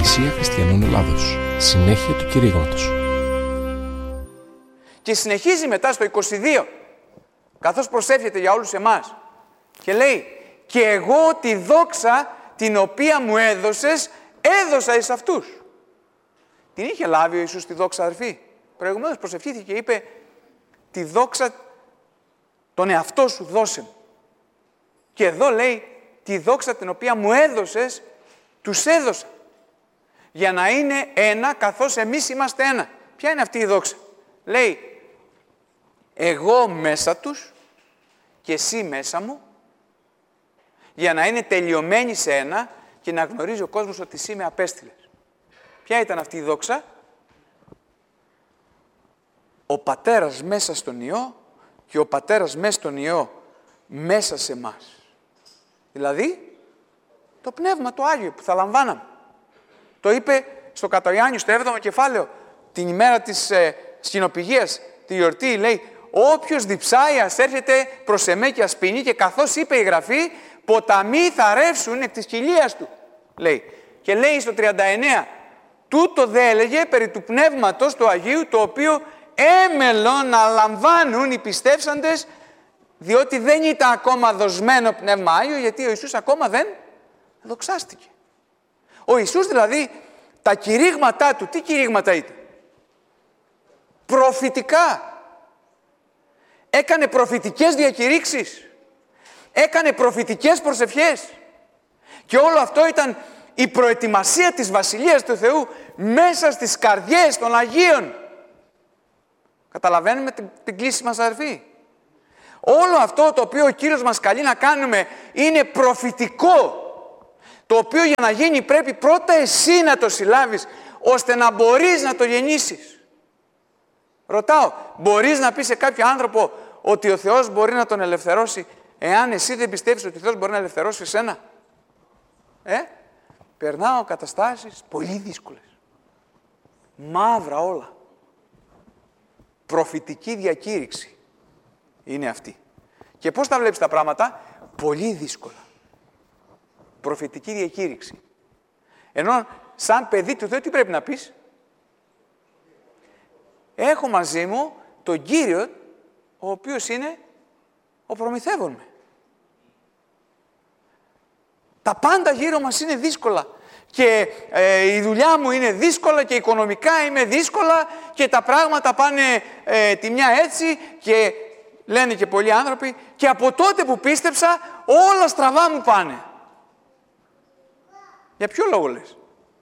Εκκλησία Χριστιανών Ελλάδος. Συνέχεια του κηρύγματος. Και συνεχίζει μετά στο 22, καθώς προσεύχεται για όλους εμάς. Και λέει, και εγώ τη δόξα την οποία μου έδωσες, έδωσα εις αυτούς. Την είχε λάβει ο Ιησούς τη δόξα, αδερφοί? Προηγουμένως προσευχήθηκε και είπε, τη δόξα τον εαυτό σου δώσε μου. Και εδώ λέει, τη δόξα την οποία μου έδωσες, τους έδωσα. Για να είναι ένα, καθώς εμείς είμαστε ένα. Ποια είναι αυτή η δόξα? Λέει, εγώ μέσα τους και εσύ μέσα μου, για να είναι τελειωμένοι σε ένα και να γνωρίζει ο κόσμος ότι εσύ με απέστειλες. Ποια ήταν αυτή η δόξα? Ο Πατέρας μέσα στον Υιό και ο Πατέρας μέσα στον Υιό μέσα σε εμάς. Δηλαδή, το Πνεύμα το Άγιο που θα λαμβάναμε. Το είπε στο κατά Ιωάννη, στο 7ο κεφάλαιο, την ημέρα της σκηνοπηγίας, τη γιορτή, λέει, όποιος διψάει ας έρχεται προς εμέ και ας πίνει, και καθώς είπε η Γραφή, ποταμοί θα ρεύσουν εκ της κοιλίας του, λέει. Και λέει στο 39, τούτο δε έλεγε περί του Πνεύματος του Αγίου, το οποίο έμελο να λαμβάνουν οι πιστεύσαντες, διότι δεν ήταν ακόμα δοσμένο Πνεύμα Άγιο, γιατί ο Ιησούς ακόμα δεν δοξάστηκε. Ο Ιησούς δηλαδή, τα κηρύγματά του, τι κηρύγματα ήταν? Προφητικά. Έκανε προφητικές διακηρύξεις. Έκανε προφητικές προσευχές. Και όλο αυτό ήταν η προετοιμασία της Βασιλείας του Θεού μέσα στις καρδιές των Αγίων. Καταλαβαίνουμε την κλίση μας, αδερφοί? Όλο αυτό το οποίο ο Κύριος μας καλεί να κάνουμε είναι προφητικό. Το οποίο για να γίνει πρέπει πρώτα εσύ να το συλλάβεις, ώστε να μπορείς να το γεννήσεις. Ρωτάω, μπορείς να πεις σε κάποιο άνθρωπο ότι ο Θεός μπορεί να τον ελευθερώσει, εάν εσύ δεν πιστεύεις ότι ο Θεός μπορεί να ελευθερώσει εσένα? Περνάω καταστάσεις πολύ δύσκολες. Μαύρα όλα. Προφητική διακήρυξη είναι αυτή. Και πώς τα βλέπεις τα πράγματα? Πολύ δύσκολα. Προφητική διακήρυξη. Ενώ σαν παιδί του Θεού τι πρέπει να πεις? Έχω μαζί μου τον Κύριο, ο οποίος είναι ο προμηθεύων με. Τα πάντα γύρω μας είναι δύσκολα. Και η δουλειά μου είναι δύσκολα και οικονομικά είμαι δύσκολα και τα πράγματα πάνε τη μια έτσι, και λένε και πολλοί άνθρωποι, και από τότε που πίστεψα όλα στραβά μου πάνε. Για ποιο λόγο λες?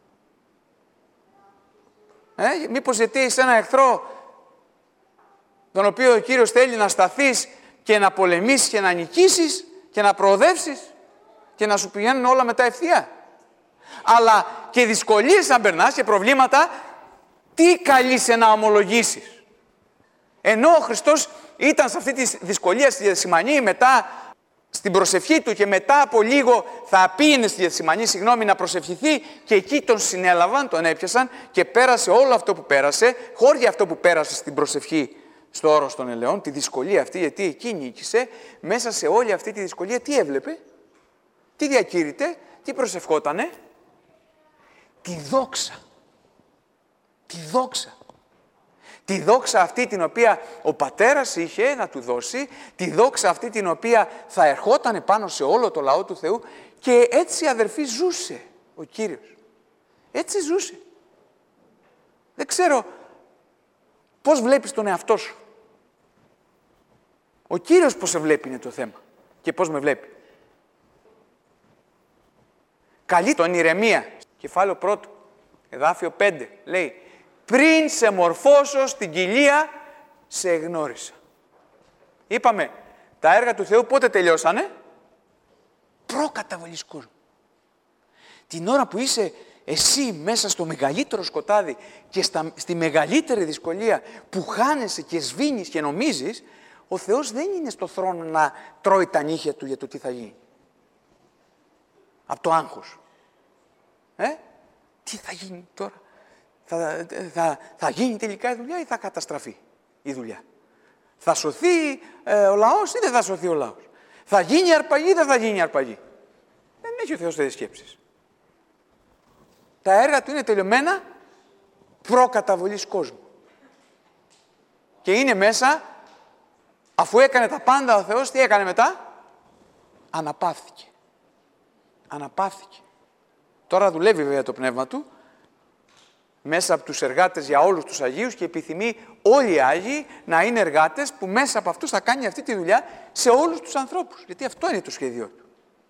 Μήπως γιατί είσαι ένα εχθρό τον οποίο ο Κύριος θέλει να σταθείς και να πολεμήσεις και να νικήσεις και να προοδεύσεις και να σου πηγαίνουν όλα μετά ευθεία? Αλλά και δυσκολίες αν περνάς και προβλήματα, τι καλείσαι να ομολογήσεις? Ενώ ο Χριστός ήταν σε αυτή τη δυσκολία στη Γεθσιμανή, μετά στην προσευχή του, και μετά από λίγο θα πήγαινε στη Γεθσιμανή, να προσευχηθεί, και εκεί τον συνέλαβαν, τον έπιασαν και πέρασε όλο αυτό που πέρασε, χώρια αυτό που πέρασε στην προσευχή στο όρος των ελαιών, τη δυσκολία αυτή, γιατί εκεί νίκησε. Μέσα σε όλη αυτή τη δυσκολία τι έβλεπε? Τι διακήρυτε? Τι προσευχότανε? Τη δόξα. Τη δόξα. Τη δόξα αυτή την οποία ο Πατέρας είχε να του δώσει, τη δόξα αυτή την οποία θα ερχόταν πάνω σε όλο το λαό του Θεού, και έτσι, αδερφοί, ζούσε ο Κύριος. Έτσι ζούσε. Δεν ξέρω πώς βλέπεις τον εαυτό σου. Ο Κύριος πώς σε βλέπει είναι το θέμα και πώς με βλέπει. Καλεί τον Ιρεμία, κεφάλαιο 1, εδάφιο 5, λέει, πριν σε μορφώσω στην κοιλία, σε εγνώρισα. Είπαμε, τα έργα του Θεού πότε τελειώσανε? Προκαταβολής κόσμου. Την ώρα που είσαι εσύ μέσα στο μεγαλύτερο σκοτάδι και στη μεγαλύτερη δυσκολία, που χάνεσαι και σβήνεις και νομίζεις, ο Θεός δεν είναι στο θρόνο να τρώει τα νύχια του για το τι θα γίνει. Από το άγχος. Τι θα γίνει τώρα? Θα γίνει τελικά η δουλειά ή θα καταστραφεί η δουλειά? Θα σωθεί ο λαός ή δεν θα σωθεί ο λαός? Θα γίνει αρπαγή ή δεν θα γίνει αρπαγή? Δεν έχει ο Θεός τέτοιες σκέψεις. Τα έργα του είναι τελειωμένα προκαταβολής κόσμου. Και είναι μέσα, αφού έκανε τα πάντα ο Θεός, τι έκανε μετά? Αναπαύθηκε. Αναπαύθηκε. Τώρα δουλεύει βέβαια το πνεύμα του, μέσα από τους εργάτες για όλους τους Αγίους και επιθυμεί όλοι οι Άγιοι να είναι εργάτες που μέσα από αυτούς θα κάνει αυτή τη δουλειά σε όλους τους ανθρώπους. Γιατί αυτό είναι το σχέδιό του.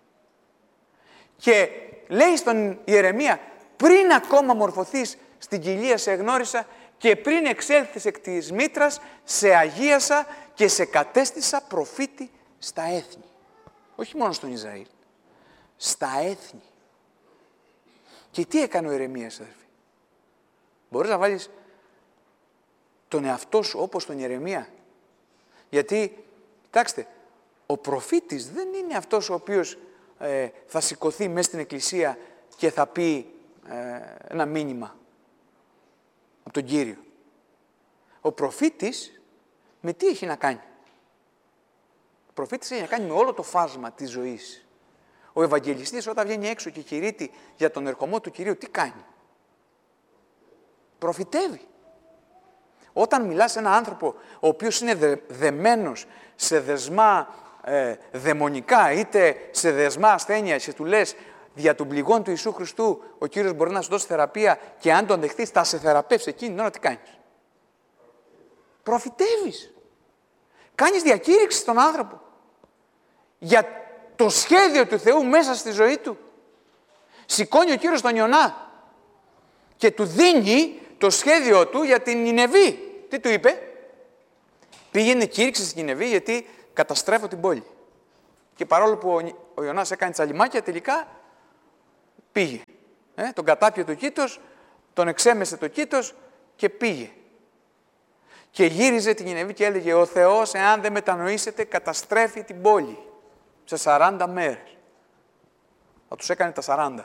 Και λέει στον Ιερεμία, πριν ακόμα μορφωθείς στην κοιλία σε εγνώρισα και πριν εξέλθεις εκ της μήτρας σε αγίασα και σε κατέστησα προφήτη στα έθνη. Όχι μόνο στον Ισραήλ. Στα έθνη. Και τι έκανε ο Ιερεμίας, αδερφοί? Μπορείς να βάλεις τον εαυτό σου όπως τον Ιερεμία? Γιατί, κοιτάξτε, ο προφήτης δεν είναι αυτός ο οποίος θα σηκωθεί μέσα στην εκκλησία και θα πει ένα μήνυμα από τον Κύριο. Ο προφήτης με τι έχει να κάνει? Ο προφήτης έχει να κάνει με όλο το φάσμα της ζωής. Ο Ευαγγελιστής όταν βγαίνει έξω και κηρύττει για τον ερχομό του Κυρίου, τι κάνει? Προφητεύει. Όταν μιλάς σε έναν άνθρωπο ο οποίος είναι δεμένος σε δεσμά δαιμονικά, είτε σε δεσμά ασθένειας και του λες δια του πληγών του Ιησού Χριστού ο Κύριος μπορεί να σου δώσει θεραπεία και αν τον δεχτείς θα σε θεραπεύσει εκείνη την ώρα, τι κάνεις? Προφητεύεις. Κάνεις διακήρυξη στον άνθρωπο για το σχέδιο του Θεού μέσα στη ζωή του. Σηκώνει ο Κύριος τον Ιωνά και του δίνει το σχέδιο του για την Νινεβή. Τι του είπε? Πήγαινε κήρυξε στην Νινεβή γιατί καταστρέφω την πόλη. Και παρόλο που ο Ιωνάς έκανε τσαλιμάκια, τελικά πήγε. Τον κατάπιε το κήτος, τον εξέμεσε το κήτος και πήγε. Και γύριζε την Νινεβή και έλεγε ο Θεός, εάν δεν μετανοήσετε, καταστρέφει την πόλη σε 40 μέρες. Θα τους έκανε τα 40.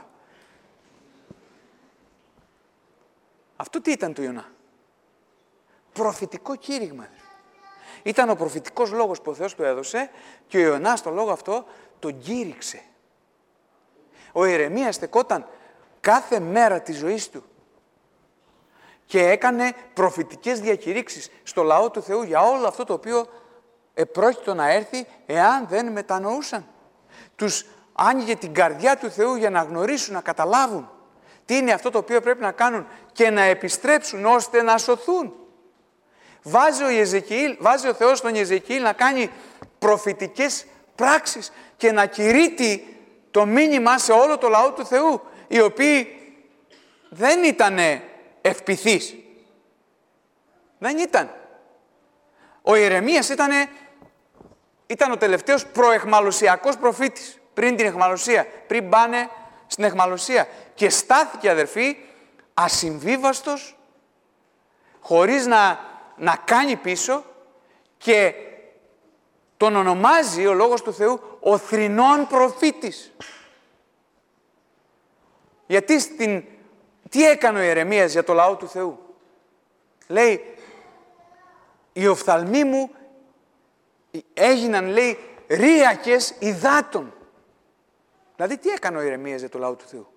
Αυτό τι ήταν του Ιωνά? Προφητικό κήρυγμα. Ήταν ο προφητικός λόγος που ο Θεός του έδωσε και ο Ιωνάς τον λόγο αυτό τον κήρυξε. Ο Ιερεμίας στεκόταν κάθε μέρα της ζωής του και έκανε προφητικές διακηρύξεις στο λαό του Θεού για όλο αυτό το οποίο επρόκειτο να έρθει εάν δεν μετανοούσαν. Τους άνοιγε την καρδιά του Θεού για να γνωρίσουν, να καταλάβουν τι είναι αυτό το οποίο πρέπει να κάνουν και να επιστρέψουν ώστε να σωθούν. Βάζει ο Θεός τον Ιεζεκιήλ να κάνει προφητικές πράξεις και να κηρύττει το μήνυμα σε όλο το λαό του Θεού, οι οποίοι δεν ήταν ευπηθείς. Δεν ήταν. Ο Ιερεμίας ήταν ο τελευταίος προεχμαλωσιακός προφήτης, πριν την εχμαλωσία, πριν πάνε στην εχμαλωσία. Και στάθηκε, αδερφοί, ασυμβίβαστος, χωρίς να κάνει πίσω και τον ονομάζει ο Λόγος του Θεού ο θρηνών προφήτης. Γιατί τι έκανε ο Ιερεμίας για το λαό του Θεού? Λέει, οι οφθαλμοί μου έγιναν, λέει, ρύακες υδάτων. Δηλαδή τι έκανε ο Ιερεμίας για το λαό του Θεού?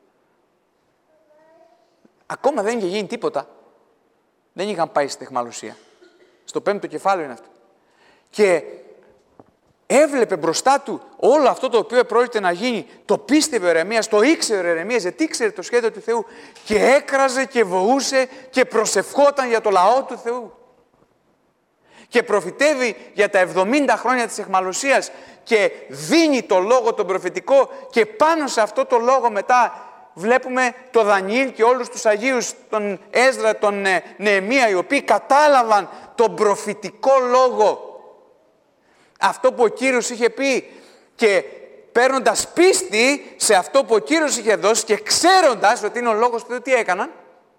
Ακόμα δεν είχε γίνει τίποτα. Δεν είχαν πάει στην αιχμαλωσία. Στο 5ο κεφάλαιο είναι αυτό. Και έβλεπε μπροστά του όλο αυτό το οποίο πρόκειται να γίνει. Το πίστευε ο Ιερεμίας, το ήξερε ο Ιερεμίας, γιατί ήξερε το σχέδιο του Θεού και έκραζε και βοούσε και προσευχόταν για το λαό του Θεού. Και προφητεύει για τα 70 χρόνια της αιχμαλωσίας και δίνει το λόγο τον προφητικό και πάνω σε αυτό το λόγο μετά βλέπουμε τον Δανιήλ και όλους τους Αγίους, τον Έσδρα, τον Νεεμία, οι οποίοι κατάλαβαν τον προφητικό λόγο. Αυτό που ο Κύριος είχε πει και παίρνοντας πίστη σε αυτό που ο Κύριος είχε δώσει και ξέροντας ότι είναι ο λόγος του Θεού, τι έκαναν?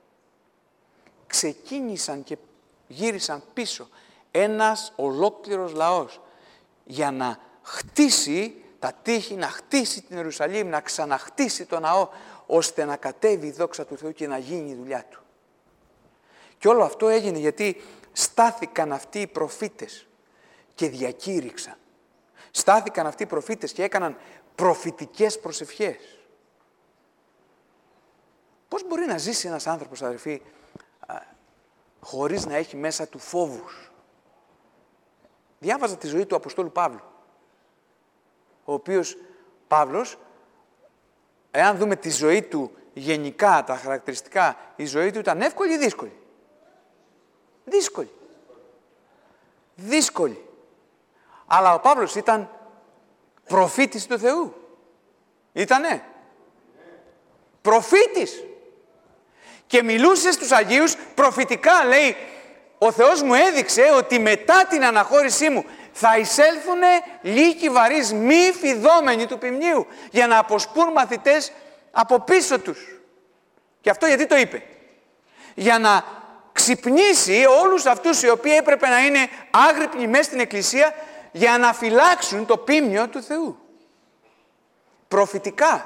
Ξεκίνησαν και γύρισαν πίσω ένας ολόκληρος λαός για να χτίσει τα τείχη, να χτίσει την Ιερουσαλήμ, να ξαναχτίσει το ναό, ώστε να κατέβει η δόξα του Θεού και να γίνει η δουλειά του. Και όλο αυτό έγινε γιατί στάθηκαν αυτοί οι προφήτες και διακήρυξαν. Στάθηκαν αυτοί οι προφήτες και έκαναν προφητικές προσευχές. Πώς μπορεί να ζήσει ένας άνθρωπος, αδερφοί, χωρίς να έχει μέσα του φόβους? Διάβαζα τη ζωή του Αποστόλου Παύλου, ο οποίος Παύλος, εάν δούμε τη ζωή του γενικά, τα χαρακτηριστικά, η ζωή του ήταν εύκολη ή δύσκολη? Δύσκολη. Δύσκολη. Αλλά ο Παύλος ήταν προφήτης του Θεού. Ήτανε. Προφήτης. Και μιλούσε στους Αγίους προφητικά, λέει, ο Θεός μου έδειξε ότι μετά την αναχώρησή μου θα εισέλθουν λύκοι βαρύς μη φιδόμενοι του ποιμνίου για να αποσπούν μαθητές από πίσω τους. Και αυτό γιατί το είπε? Για να ξυπνήσει όλους αυτούς οι οποίοι έπρεπε να είναι άγρυπνοι μέσα στην Εκκλησία για να φυλάξουν το ποίμνιο του Θεού. Προφητικά.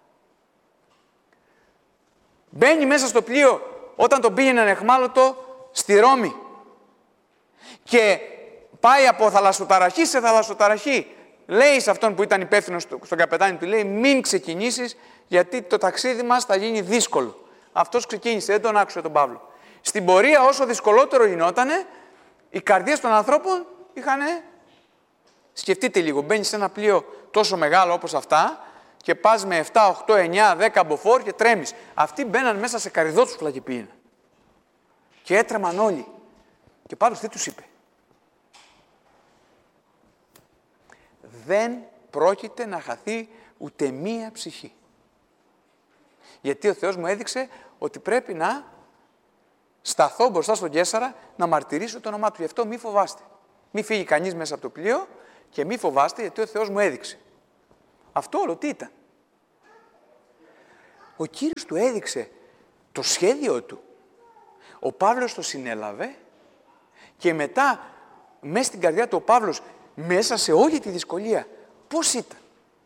Μπαίνει μέσα στο πλοίο όταν τον πήγαιναν εχμάλωτο στη Ρώμη και πάει από θαλασσοταραχή σε θαλασσοταραχή. Λέει σε αυτόν που ήταν υπεύθυνος στον καπετάνι του, λέει, μην ξεκινήσεις γιατί το ταξίδι μας θα γίνει δύσκολο. Αυτός ξεκίνησε, δεν τον άκουσε τον Παύλο. Στην πορεία, όσο δυσκολότερο γινότανε, οι καρδιές των ανθρώπων είχανε... Σκεφτείτε λίγο, μπαίνεις σε ένα πλοίο τόσο μεγάλο όπως αυτά και πας με 7, 8, 9, 10 μποφόρ και τρέμεις. Αυτοί μπαίναν μέσα σε καρυδότσουφλα και πήγαιναν. Και έτρεμαν όλοι. Και Παύλος τι τους είπε? Δεν πρόκειται να χαθεί ούτε μία ψυχή. Γιατί ο Θεός μου έδειξε ότι πρέπει να σταθώ μπροστά στον Καίσαρα να μαρτυρήσω το όνομά του. Γι' αυτό μη φοβάστε. Μη φύγει κανείς μέσα από το πλοίο και μη φοβάστε γιατί ο Θεός μου έδειξε. Αυτό όλο τι ήταν? Ο Κύριος του έδειξε το σχέδιο του. Ο Παύλος το συνέλαβε και μετά μέσα στην καρδιά του ο Παύλος μέσα σε όλη τη δυσκολία πώς ήταν?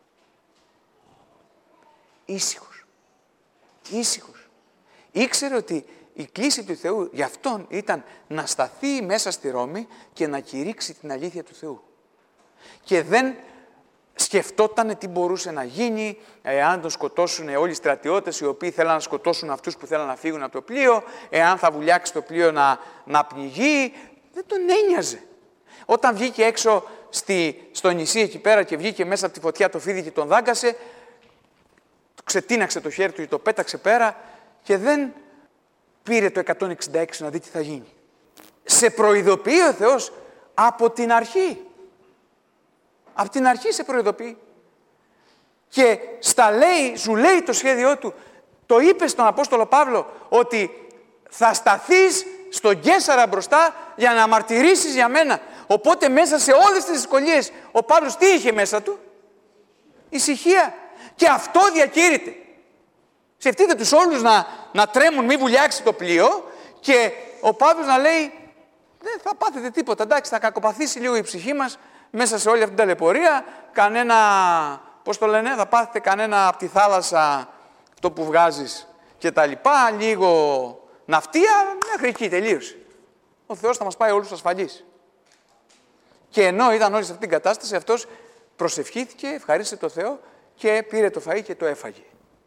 Ήσυχος. Ήσυχος. Ήξερε ότι η κλήση του Θεού για αυτόν ήταν να σταθεί μέσα στη Ρώμη και να κηρύξει την αλήθεια του Θεού. Και δεν σκεφτότανε τι μπορούσε να γίνει, εάν τον σκοτώσουν όλοι οι στρατιώτες οι οποίοι θέλαν να σκοτώσουν αυτούς που θέλαν να φύγουν από το πλοίο, εάν θα βουλιάξει το πλοίο να πνιγεί. Δεν τον ένοιαζε. Όταν βγήκε έξω στο νησί εκεί πέρα και βγήκε μέσα από τη φωτιά το φίδι και τον δάγκασε, ξετίναξε το χέρι του και το πέταξε πέρα και δεν πήρε το 166 να δει τι θα γίνει. Σε προειδοποιεί ο Θεός από την αρχή. Από την αρχή σε προειδοποιεί. Και σου λέει το σχέδιό του. Το είπε στον Απόστολο Παύλο ότι θα σταθείς στον Καίσαρα μπροστά για να μαρτυρήσεις για μένα. Οπότε μέσα σε όλες τις δυσκολίες ο Παύλος τι είχε μέσα του? Ησυχία. Και αυτό διακήρυται. Σκεφτείτε τους όλους να τρέμουν, μη βουλιάξει το πλοίο και ο Παύλος να λέει δεν θα πάθετε τίποτα, εντάξει, θα κακοπαθήσει λίγο η ψυχή μας μέσα σε όλη αυτή την ταλαιπωρία, κανένα, πώς το λένε, θα πάθετε κανένα από τη θάλασσα αυτό που βγάζεις και τα λοιπά, λίγο ναυτία, μέχρι εκεί τελείωσε. Ο Θεός θα μας πάει όλους ασφαλείς. Και ενώ ήταν όλοι σε αυτήν την κατάσταση, αυτός προσευχήθηκε, ευχαρίστησε το Θεό και πήρε το φαΐ και το έφαγε.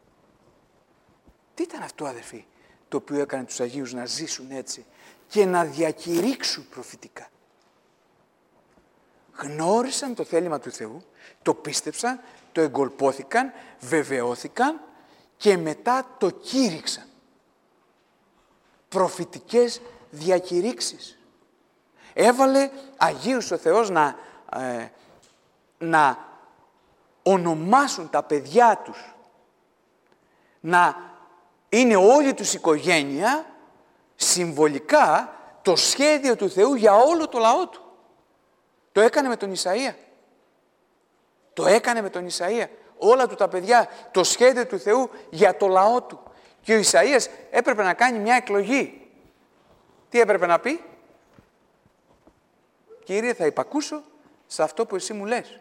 Τι ήταν αυτό, αδερφοί, το οποίο έκανε τους Αγίους να ζήσουν έτσι και να διακηρύξουν προφητικά? Γνώρισαν το θέλημα του Θεού, το πίστεψαν, το εγκολπώθηκαν, βεβαιώθηκαν και μετά το κήρυξαν. Προφητικές διακηρύξεις. Έβαλε Αγίους ο Θεός να ονομάσουν τα παιδιά τους, να είναι όλη τους οικογένεια συμβολικά το σχέδιο του Θεού για όλο το λαό του. Το έκανε με τον Ισαΐα. Το έκανε με τον Ισαΐα. Όλα του τα παιδιά, το σχέδιο του Θεού για το λαό του. Και ο Ισαΐας έπρεπε να κάνει μια εκλογή. Τι έπρεπε να πει? Κύριε, θα υπακούσω σε αυτό που εσύ μου λες.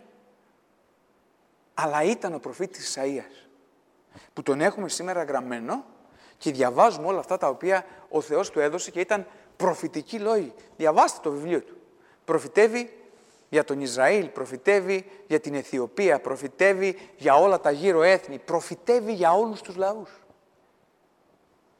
Αλλά ήταν ο προφήτης Ισαΐας, που τον έχουμε σήμερα γραμμένο και διαβάζουμε όλα αυτά τα οποία ο Θεός του έδωσε και ήταν προφητικοί λόγοι. Διαβάστε το βιβλίο του. Προφητεύει για τον Ισραήλ, προφητεύει για την Αιθιοπία, προφητεύει για όλα τα γύρω έθνη, προφητεύει για όλους τους λαούς.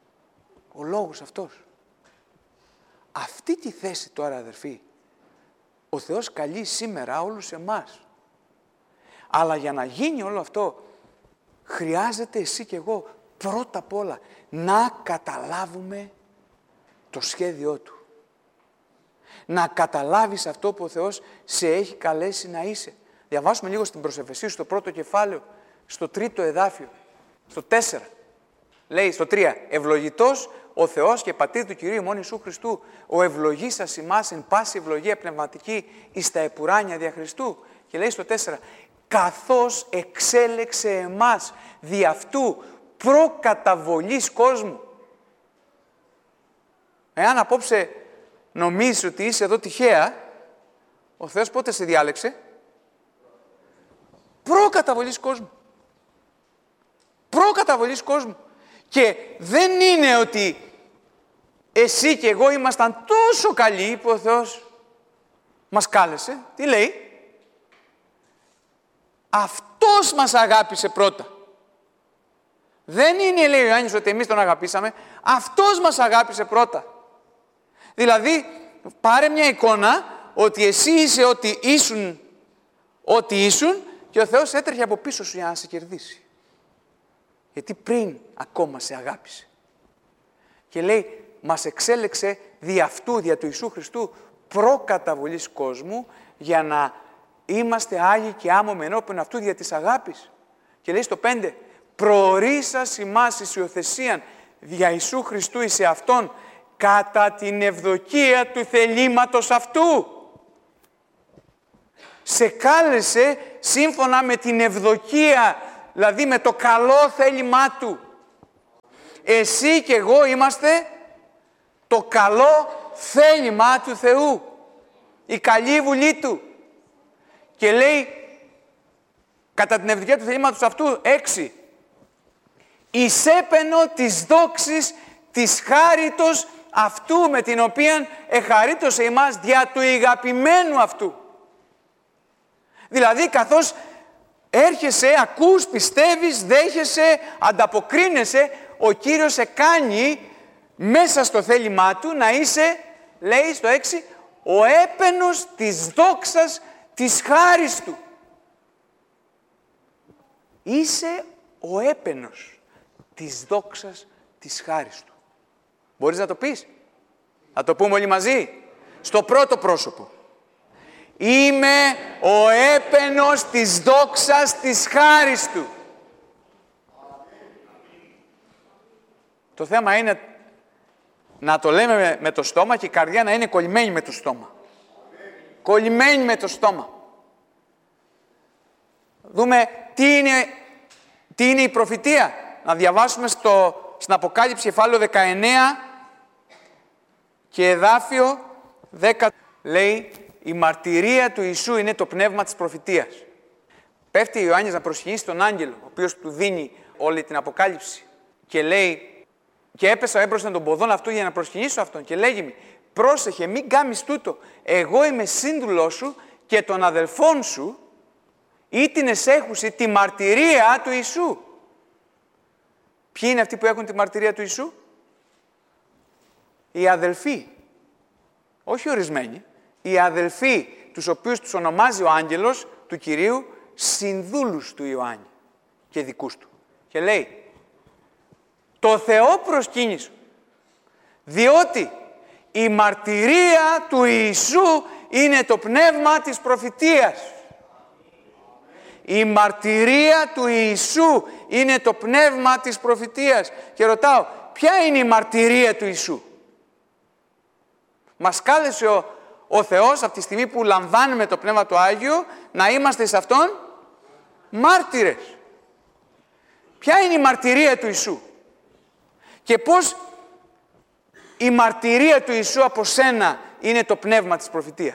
Ο λόγος αυτός. Αυτή τη θέση τώρα, αδερφοί, ο Θεός καλεί σήμερα όλους εμάς. Αλλά για να γίνει όλο αυτό, χρειάζεται εσύ και εγώ πρώτα απ' όλα να καταλάβουμε το σχέδιό Του. Να καταλάβεις αυτό που ο Θεός σε έχει καλέσει να είσαι. Διαβάσουμε λίγο στην προς Εφεσίους, στο πρώτο κεφάλαιο, στο τρίτο εδάφιο, στο 4. Λέει στο 3, ευλογητός ο Θεός και πατήρ του Κυρίου ημών Ιησού Χριστού, ο ευλογήσας ημάς εν πάση ευλογία πνευματική εις τα επουράνια δια Χριστού. Και λέει στο 4, καθώς εξέλεξε εμάς δι' αυτού προκαταβολής κόσμου. Εάν απόψε νομίζεις ότι είσαι εδώ τυχαία, ο Θεός πότε σε διάλεξε? Προκαταβολής κόσμου. Προκαταβολής κόσμου. Και δεν είναι ότι εσύ και εγώ ήμασταν τόσο καλοί που ο Θεός μας κάλεσε. Τι λέει? Αυτός μας αγάπησε πρώτα. Δεν είναι, λέει ο Ιωάννης, ότι εμείς τον αγαπήσαμε. Αυτός μας αγάπησε πρώτα. Δηλαδή, πάρε μια εικόνα ότι εσύ είσαι ό,τι ήσουν και ο Θεός έτρεχε από πίσω σου για να σε κερδίσει. Γιατί πριν ακόμα σε αγάπησε. Και λέει, μας εξέλεξε δι' αυτού, δια του Ιησού Χριστού, προκαταβολής κόσμου, για να είμαστε άγιοι και άμωμοι ενώπιον αυτού δια της αγάπης. Και λέει στο 5, προορίσας ημάς εις υιοθεσίαν δια Ιησού Χριστού εις εαυτόν, κατά την ευδοκία του θελήματος αυτού. Σε κάλεσε σύμφωνα με την ευδοκία, δηλαδή με το καλό θέλημά Του. Εσύ και εγώ είμαστε το καλό θέλημά του Θεού. Η καλή βουλή Του. Και λέει, κατά την ευδοκία του θελήματος αυτού, 6. Εισέπαινο της δόξης της χάριτος αυτού με την οποία εχαρίτωσε ημάς δια του ηγαπημένου αυτού. Δηλαδή, καθώς έρχεσαι, ακούς, πιστεύεις, δέχεσαι, ανταποκρίνεσαι, ο Κύριος σε κάνει μέσα στο θέλημά Του να είσαι, λέει στο 6, ο έπαινος της δόξας της χάρις Του. Είσαι ο έπαινος της δόξας της χάρις Του. Μπορείς να το πεις? Θα το πούμε όλοι μαζί. Στο πρώτο πρόσωπο. Είμαι ο έπαινος της δόξας της χάρις Του. Το θέμα είναι να το λέμε με το στόμα και η καρδιά να είναι κολλημένη με το στόμα. Κολλημένη με το στόμα. Δούμε τι είναι η προφητεία. Να διαβάσουμε στην Αποκάλυψη κεφάλαιο 19 και εδάφιο 10. Λέει, η μαρτυρία του Ιησού είναι το πνεύμα της προφητείας. Πέφτει ο Ιωάννης να προσχυνήσει τον άγγελο, ο οποίος του δίνει όλη την Αποκάλυψη. Και λέει, και έπεσα έμπροσθεν των ποδών αυτού για να προσχυνήσω αυτόν. Και λέγει μου, πρόσεχε, μην κάνεις τούτο. Εγώ είμαι σύντουλός σου και των αδελφών σου ή την εσέχουση τη μαρτυρία του Ιησού. Ποιοι είναι αυτοί που έχουν τη μαρτυρία του Ιησού? Οι αδελφοί. Όχι ορισμένοι. Οι αδελφοί, τους οποίους τους ονομάζει ο άγγελος του Κυρίου συνδούλους του Ιωάννη και δικούς του. Και λέει, το Θεό προσκύνησο, διότι η μαρτυρία του Ιησού είναι το πνεύμα της προφητείας. Η μαρτυρία του Ιησού είναι το πνεύμα της προφητείας. Και ρωτάω, ποια είναι η μαρτυρία του Ιησού? Μας κάλεσε ο Θεός από τη στιγμή που λαμβάνουμε το Πνεύμα του Άγιο να είμαστε σε Αυτόν μάρτυρες. Ποια είναι η μαρτυρία του Ιησού? Και πώς η μαρτυρία του Ιησού από σένα είναι το πνεύμα της προφητείας?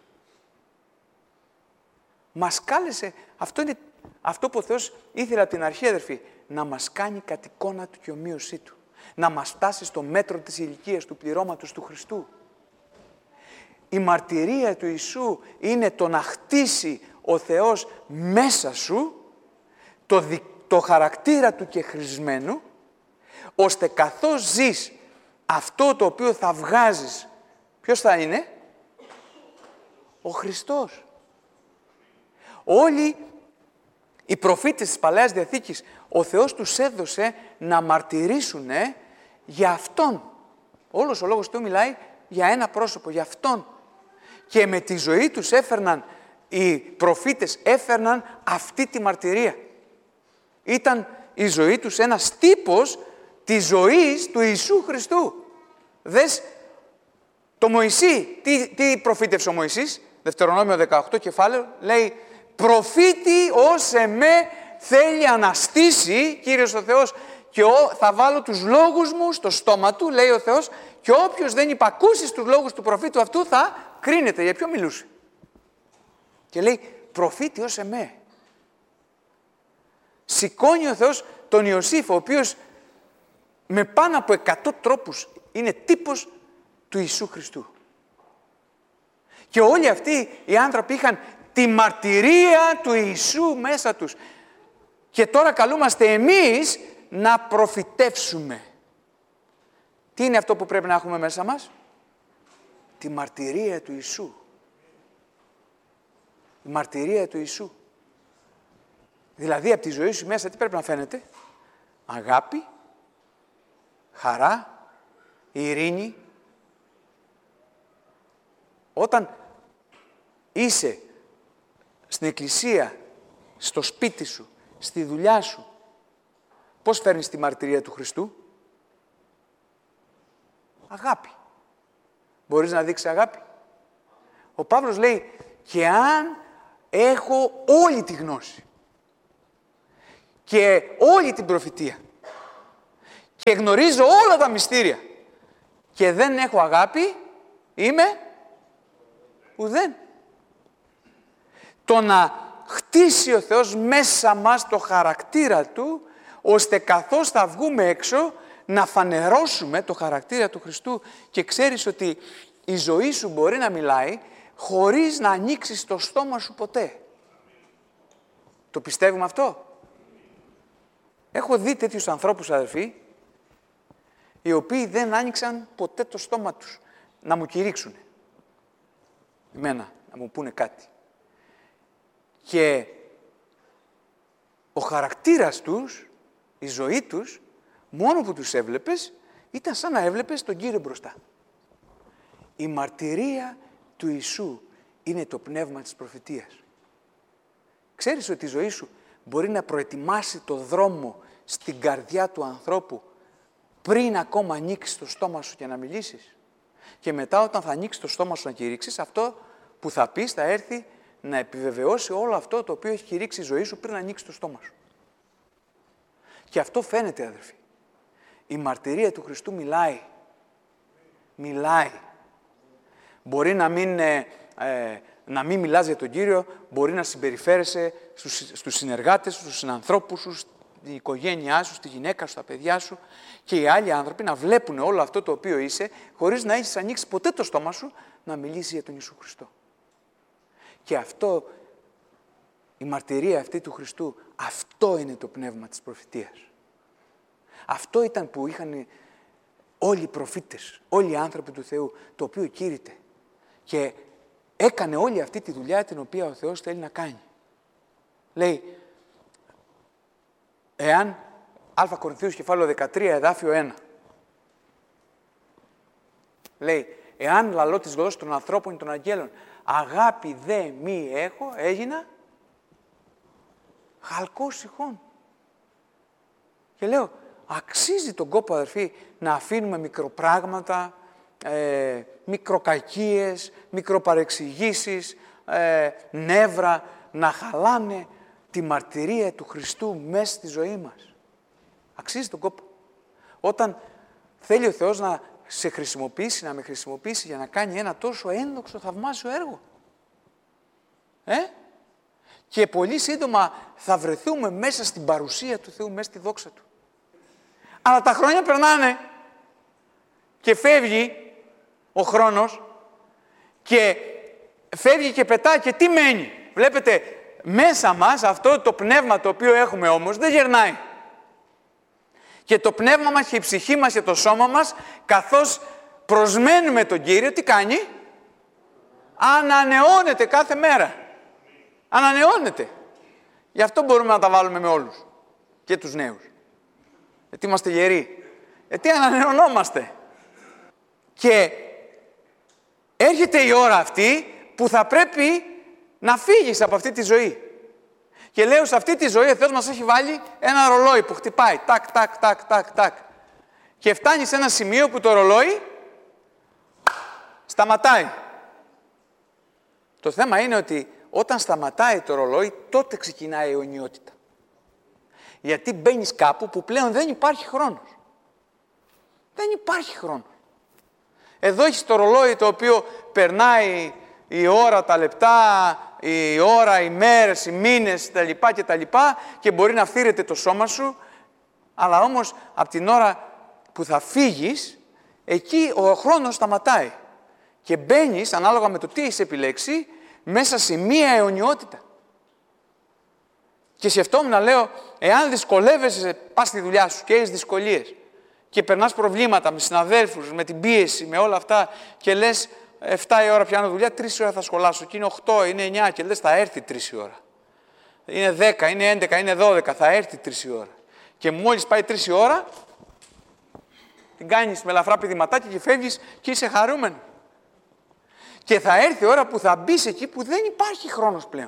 Μας κάλεσε, αυτό που ο Θεός ήθελε από την αρχή, αδερφοί, να μας κάνει κατ' εικόνα Του και ομοίωσή Του. Να μας φτάσει στο μέτρο της ηλικίας του πληρώματος του Χριστού. Η μαρτυρία του Ιησού είναι το να χτίσει ο Θεός μέσα σου το χαρακτήρα Του και χρησμένου, ώστε καθώς ζεις αυτό το οποίο θα βγάζεις, ποιος θα είναι? Ο Χριστός. Όλοι οι προφήτες της Παλαιάς Διαθήκης, ο Θεός τους έδωσε να μαρτυρήσουν για Αυτόν. Όλος ο Λόγος του μιλάει για ένα πρόσωπο, για Αυτόν. Και με τη ζωή τους οι προφήτες έφερναν αυτή τη μαρτυρία. Ήταν η ζωή τους ένας τύπος της ζωής του Ιησού Χριστού. Δες το Μωυσή, τι προφήτευσε ο Μωυσής, Δευτερονόμιο 18 κεφάλαιο, λέει «Προφήτη ως εμέ θέλει αναστήσει, Κύριος ο Θεός, και θα βάλω τους λόγους μου στο στόμα του», λέει ο Θεός, «και όποιος δεν υπακούσει στους λόγους του προφήτου αυτού θα κρίνεται». Για ποιο μιλούσε? Και λέει «Προφήτη ως εμέ». Σηκώνει ο Θεός τον Ιωσήφ, ο οποίος με πάνω από 100 τρόπους είναι τύπος του Ιησού Χριστού. Και όλοι αυτοί οι άνθρωποι είχαν τη μαρτυρία του Ιησού μέσα τους. Και τώρα καλούμαστε εμείς να προφητεύσουμε. Τι είναι αυτό που πρέπει να έχουμε μέσα μας? Τη μαρτυρία του Ιησού. Η μαρτυρία του Ιησού. Δηλαδή από τη ζωή σου μέσα τι πρέπει να φαίνεται? Αγάπη, χαρά, ειρήνη. Όταν είσαι στην εκκλησία, στο σπίτι σου, στη δουλειά σου, πώς φέρνεις τη μαρτυρία του Χριστού? Αγάπη. Μπορείς να δείξεις αγάπη? Ο Παύλος λέει «Και αν έχω όλη τη γνώση και όλη την προφητεία και γνωρίζω όλα τα μυστήρια και δεν έχω αγάπη, είμαι ουδέν». Το να χτίσει ο Θεός μέσα μας το χαρακτήρα Του, ώστε καθώς θα βγούμε έξω να φανερώσουμε το χαρακτήρα του Χριστού. Και ξέρεις ότι η ζωή σου μπορεί να μιλάει χωρίς να ανοίξεις το στόμα σου ποτέ. Το πιστεύουμε αυτό? Έχω δει τέτοιους ανθρώπους, αδερφοί, οι οποίοι δεν άνοιξαν ποτέ το στόμα τους να μου κηρύξουν. Εμένα, να μου πούνε κάτι. Και ο χαρακτήρας τους, η ζωή τους, μόνο που τους έβλεπες, ήταν σαν να έβλεπες τον Κύριο μπροστά. Η μαρτυρία του Ιησού είναι το πνεύμα της προφητείας. Ξέρεις ότι η ζωή σου μπορεί να προετοιμάσει το δρόμο στην καρδιά του ανθρώπου πριν ακόμα ανοίξεις το στόμα σου και να μιλήσεις. Και μετά όταν θα ανοίξεις το στόμα σου να κηρύξεις, αυτό που θα πεις θα έρθει να επιβεβαιώσει όλο αυτό το οποίο έχει κηρύξει η ζωή σου πριν ανοίξει το στόμα σου. Και αυτό φαίνεται, αδερφοί. Η μαρτυρία του Χριστού μιλάει. Μιλάει. Μπορεί να μην μιλάς για τον Κύριο, μπορεί να συμπεριφέρεσαι στους συνεργάτες σου, στους συνανθρώπους σου, στην οικογένειά σου, στη γυναίκα σου, στα παιδιά σου, και οι άλλοι άνθρωποι να βλέπουν όλο αυτό το οποίο είσαι, χωρίς να έχεις ανοίξει ποτέ το στόμα σου να μιλήσει για τον Ιησού Χριστό. Και αυτό, η μαρτυρία αυτή του Χριστού, αυτό είναι το πνεύμα της προφητείας. Αυτό ήταν που είχαν όλοι οι προφήτες, όλοι οι άνθρωποι του Θεού, το οποίο κήρυτε. Και έκανε όλη αυτή τη δουλειά την οποία ο Θεός θέλει να κάνει. Λέει, εάν, Α Κορινθίους κεφάλαιο 13, εδάφιο 1, λέει, εάν λαλώ τις γλώσσες των ανθρώπων και των αγγέλων, αγάπη δε μη έχω, έγινα χαλκός ηχών. Και λέω, αξίζει τον κόπο, αδερφοί, να αφήνουμε μικροπράγματα, μικροκακίες, μικροπαρεξηγήσεις, νεύρα, να χαλάνε τη μαρτυρία του Χριστού μέσα στη ζωή μας. Αξίζει τον κόπο. Όταν θέλει ο Θεός να σε χρησιμοποιήσει, να με χρησιμοποιήσει για να κάνει ένα τόσο ένδοξο, θαυμάσιο έργο. Και πολύ σύντομα θα βρεθούμε μέσα στην παρουσία του Θεού, μέσα στη δόξα Του. Αλλά τα χρόνια περνάνε και φεύγει ο χρόνος και φεύγει και πετάει και τι μένει? Βλέπετε, μέσα μας αυτό το πνεύμα το οποίο έχουμε όμως δεν γερνάει. Και το πνεύμα μας και η ψυχή μας και το σώμα μας, καθώς προσμένουμε τον Κύριο, τι κάνει? Ανανεώνεται κάθε μέρα. Ανανεώνεται. Γι' αυτό μπορούμε να τα βάλουμε με όλους. Και τους νέους. Γιατί είμαστε γεροί. Γιατί ανανεωνόμαστε. Και έρχεται η ώρα αυτή που θα πρέπει να φύγεις από αυτή τη ζωή. Και λέω, σε αυτή τη ζωή ο Θεός μας έχει βάλει ένα ρολόι που χτυπάει. Τάκ, τάκ, τάκ, τάκ, τάκ. Και φτάνει σε ένα σημείο που το ρολόι σταματάει. Το θέμα είναι ότι όταν σταματάει το ρολόι, τότε ξεκινάει η αιωνιότητα. Γιατί μπαίνεις κάπου που πλέον δεν υπάρχει χρόνος. Δεν υπάρχει χρόνος. Εδώ έχεις το ρολόι το οποίο περνάει η ώρα, τα λεπτά, η ώρα, οι μέρες, οι μήνες, τα λοιπά και τα λοιπά, και μπορεί να φθείρεται το σώμα σου, αλλά όμως από την ώρα που θα φύγεις, εκεί ο χρόνος σταματάει. Και μπαίνεις, ανάλογα με το τι έχεις επιλέξει, μέσα σε μία αιωνιότητα. Και σκεφτόμουν να λέω, εάν δυσκολεύεσαι, πας στη δουλειά σου και έχεις δυσκολίες και περνάς προβλήματα με συναδέλφους, με την πίεση, με όλα αυτά, και λες 7 η ώρα πιάνω δουλειά, 3 η ώρα θα σχολάσω, και είναι 8, είναι 9, και λες θα έρθει 3 η ώρα. Είναι 10, είναι 11, είναι 12, θα έρθει 3 η ώρα. Και μόλις πάει 3 η ώρα, την κάνεις με ελαφρά πηδηματάκια και φεύγεις και είσαι χαρούμενο. Και θα έρθει η ώρα που θα μπεις εκεί που δεν υπάρχει χρόνος πλέον.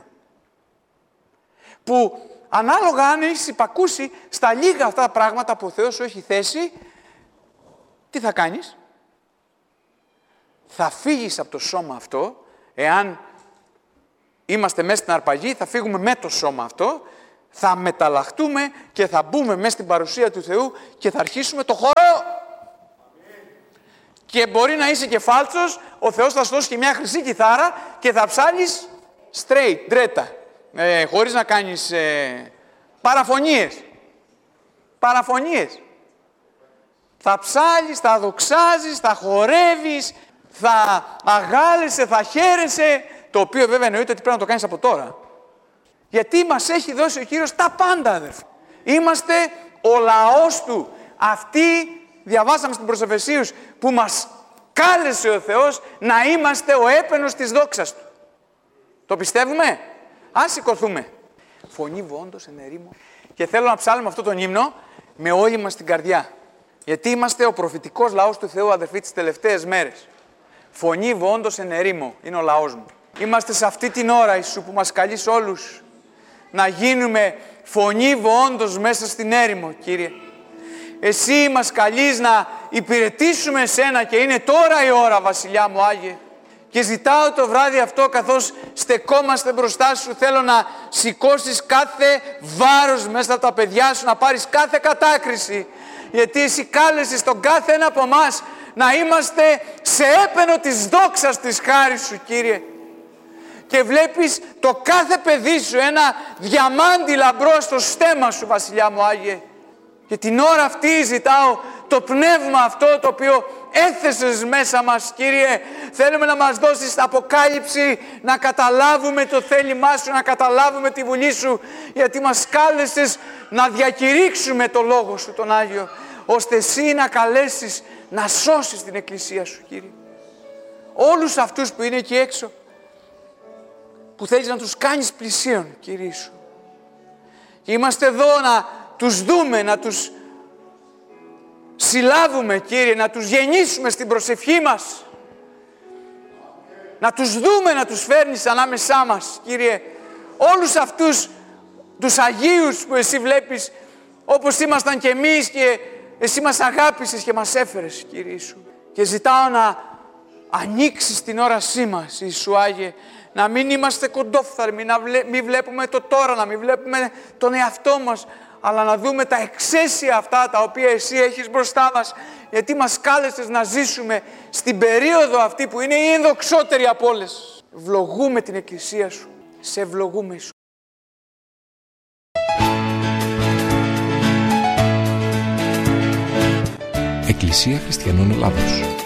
Που ανάλογα αν έχεις υπακούσει στα λίγα αυτά τα πράγματα που ο Θεός σου έχει θέσει, τι θα κάνεις? Θα φύγεις από το σώμα αυτό, εάν είμαστε μέσα στην αρπαγή, θα φύγουμε με το σώμα αυτό, θα μεταλλαχτούμε και θα μπούμε μέσα στην παρουσία του Θεού και θα αρχίσουμε το χορό. Και μπορεί να είσαι και φάλτσος, ο Θεός θα σου δώσει και μια χρυσή κιθάρα και θα ψάλεις straight, ντρέτα, χωρίς να κάνεις παραφωνίες. Παραφωνίες. Θα ψάλεις, θα δοξάζεις, θα χορεύεις, θα αγάλεσαι, θα χαίρεσαι, το οποίο βέβαια εννοείται ότι πρέπει να το κάνεις από τώρα. Γιατί μας έχει δώσει ο Κύριος τα πάντα, αδερφοί. Είμαστε ο λαός Του. Αυτοί, διαβάσαμε στην προς Εφεσίους, που μας κάλεσε ο Θεός να είμαστε ο έπαινος της δόξας Του. Το πιστεύουμε? Ας σηκωθούμε. Φωνή βόντος εν ερήμο. Και θέλω να ψάλουμε αυτό τον ύμνο με όλη μας την καρδιά. Γιατί είμαστε ο προφητικός λαός του Θεού, αδερφοί, τις τελευταίες μέρες. Φωνή βόντος εν ερήμο είναι ο λαός μου. Είμαστε σε αυτή την ώρα, Ιησού, που μας καλείς όλους να γίνουμε φωνή βόντος μέσα στην έρημο, Κύριε. Εσύ μας καλείς να υπηρετήσουμε Εσένα και είναι τώρα η ώρα, Βασιλιά μου Άγιε. Και ζητάω το βράδυ αυτό, καθώς στεκόμαστε μπροστά Σου, θέλω να σηκώσεις κάθε βάρος μέσα από τα παιδιά Σου, να πάρεις κάθε κατάκριση. Γιατί Εσύ κάλεσες τον κάθε ένα από εμάς να είμαστε σε έπαινο της δόξας της χάρης Σου, Κύριε. Και βλέπεις το κάθε παιδί Σου ένα διαμάντι λαμπρό στο στέμμα Σου, Βασιλιά μου Άγιε. Και την ώρα αυτή ζητάω το πνεύμα αυτό το οποίο έθεσες μέσα μας, Κύριε. Θέλουμε να μας δώσεις αποκάλυψη, να καταλάβουμε το θέλημά Σου, να καταλάβουμε τη βουλή Σου, γιατί μας κάλεσες να διακηρύξουμε το Λόγο Σου, τον Άγιο, ώστε Εσύ να καλέσεις να σώσεις την Εκκλησία Σου, Κύριε. Όλους αυτούς που είναι εκεί έξω, που θέλεις να τους κάνεις πλησίον, Κύριε Σου. Και είμαστε εδώ να τους δούμε, να τους συλλάβουμε, Κύριε, να τους γεννήσουμε στην προσευχή μας. Να τους δούμε, να τους φέρνεις ανάμεσά μας, Κύριε. Όλους αυτούς τους Αγίους που Εσύ βλέπεις, όπως ήμασταν κι εμείς, και Εσύ μας αγάπησες και μας έφερες, Κύριε Ιησού. Και ζητάω να ανοίξεις την όρασή μας, Ιησού Άγιε, να μην είμαστε κοντόφθαλμοι, να μην βλέπουμε το τώρα, να μην βλέπουμε τον εαυτό μας, αλλά να δούμε τα εξαίσια αυτά τα οποία Εσύ έχεις μπροστά μας, γιατί μας κάλεσες να ζήσουμε στην περίοδο αυτή που είναι η ενδοξότερη από όλες. Ευλογούμε την Εκκλησία Σου. Σε ευλογούμε, Ιησού. Εκκλησία Χριστιανών Ελλάδος.